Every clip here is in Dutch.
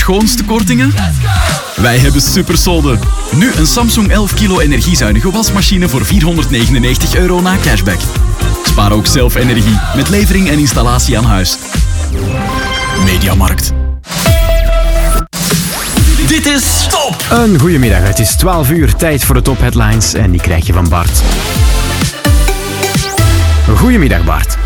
schoonste kortingen? Wij hebben supersolden. Nu een Samsung 11 kilo energiezuinige wasmachine voor €499 na cashback. Spaar ook zelf energie met levering en installatie aan huis. Mediamarkt. Dit is Top! Een goedemiddag, het is 12 uur, tijd voor de Top Headlines en die krijg je van Bart. Goedemiddag Bart.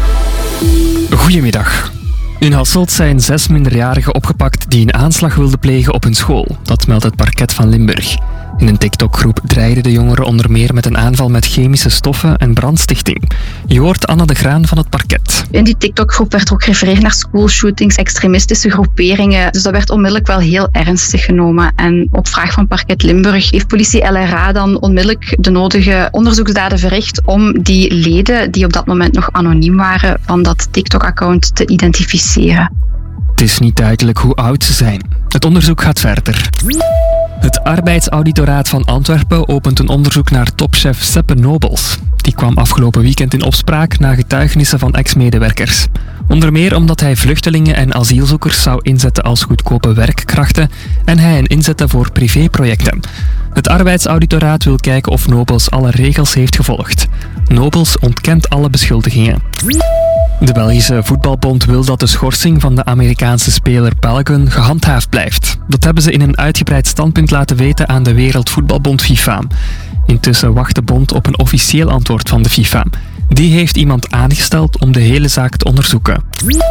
Goedemiddag. In Hasselt zijn 6 minderjarigen opgepakt die een aanslag wilden plegen op hun school. Dat meldt het parket van Limburg. In een TikTok-groep dreigden de jongeren onder meer met een aanval met chemische stoffen en brandstichting. Je hoort Anna de Graan van het parket. In die TikTok-groep werd ook gerefereerd naar schoolshootings, extremistische groeperingen. Dus dat werd onmiddellijk wel heel ernstig genomen. En op vraag van parket Limburg heeft politie LRA dan onmiddellijk de nodige onderzoeksdaden verricht om die leden, die op dat moment nog anoniem waren, van dat TikTok-account te identificeren. Het is niet duidelijk hoe oud ze zijn. Het onderzoek gaat verder. Het arbeidsauditoraat van Antwerpen opent een onderzoek naar topchef Seppe Nobels. Die kwam afgelopen weekend in opspraak na getuigenissen van ex-medewerkers. Onder meer omdat hij vluchtelingen en asielzoekers zou inzetten als goedkope werkkrachten en hij hen inzette voor privéprojecten. Het arbeidsauditoraat wil kijken of Nobels alle regels heeft gevolgd. Nobels ontkent alle beschuldigingen. De Belgische voetbalbond wil dat de schorsing van de Amerikaanse speler Belgen gehandhaafd blijft. Dat hebben ze in een uitgebreid standpunt laten weten aan de Wereldvoetbalbond FIFA. Intussen wacht de bond op een officieel antwoord van de FIFA. Die heeft iemand aangesteld om de hele zaak te onderzoeken.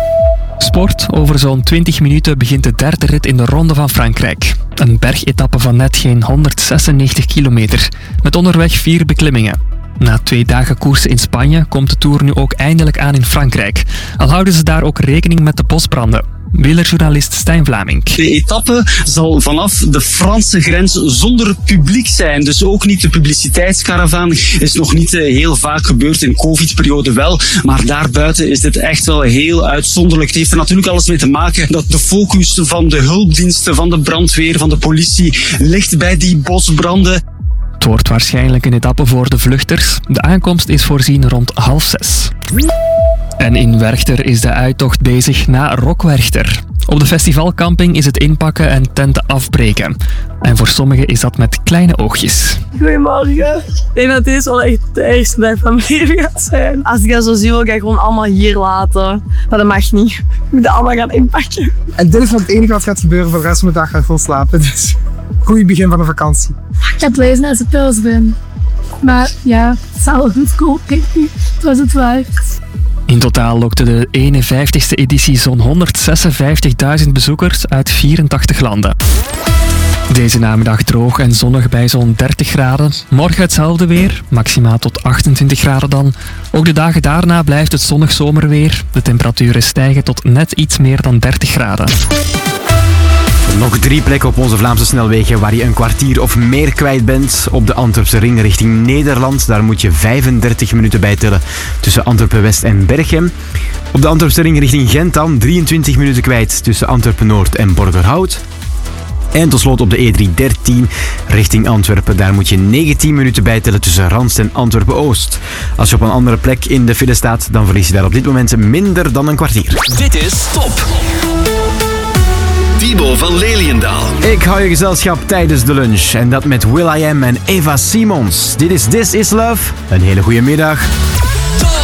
Sport. Over zo'n 20 minuten begint de derde rit in de Ronde van Frankrijk. Een bergetappe van net geen 196 kilometer, met onderweg 4 beklimmingen. Na 2 dagen koersen in Spanje komt de Tour nu ook eindelijk aan in Frankrijk. Al houden ze daar ook rekening met de bosbranden. Wielerjournalist Stijn Vlaming. De etappe zal vanaf de Franse grens zonder publiek zijn. Dus ook niet de publiciteitskaravaan. Is nog niet heel vaak gebeurd, in COVID-periode wel. Maar daarbuiten is dit echt wel heel uitzonderlijk. Het heeft er natuurlijk alles mee te maken dat de focus van de hulpdiensten, van de brandweer, van de politie ligt bij die bosbranden. Het wordt waarschijnlijk een etappe voor de vluchters. De aankomst is voorzien rond 5:30. En in Werchter is de uittocht bezig na Rock Werchter. Op de festivalcamping is het inpakken en tenten afbreken. En voor sommigen is dat met kleine oogjes. Goedemorgen. Ik denk dat deze wel echt de ergste dag van mijn leven gaat zijn. Als ik dat zo zie, wil ik dat gewoon allemaal hier laten. Maar dat mag niet. Ik moet dat allemaal gaan inpakken. En dit is het enige wat gaat gebeuren. Voor de rest van de dag ga ik vol slapen. Dus goed begin van de vakantie. Ik ga het lezen als ik thuis ben. Maar ja, het zal wel goed komen. Het was het waard. In totaal lokte de 51ste editie zo'n 156.000 bezoekers uit 84 landen. Deze namiddag droog en zonnig bij zo'n 30 graden. Morgen hetzelfde weer, maximaal tot 28 graden dan. Ook de dagen daarna blijft het zonnig zomerweer. De temperaturen stijgen tot net iets meer dan 30 graden. Nog 3 plekken op onze Vlaamse snelwegen waar je een kwartier of meer kwijt bent. Op de Antwerpse ring richting Nederland, daar moet je 35 minuten bij tellen tussen Antwerpen-West en Berchem. Op de Antwerpse ring richting Gent dan 23 minuten kwijt tussen Antwerpen-Noord en Borgerhout. En tot slot op de E313 richting Antwerpen, daar moet je 19 minuten bij tellen tussen Randst en Antwerpen-Oost. Als je op een andere plek in de file staat, dan verlies je daar op dit moment minder dan een kwartier. Dit is Top! Thibaut van Leliendaal. Ik hou je gezelschap tijdens de lunch. En dat met will.i.am en Eva Simons. Dit is This Is Love. Een hele goede middag.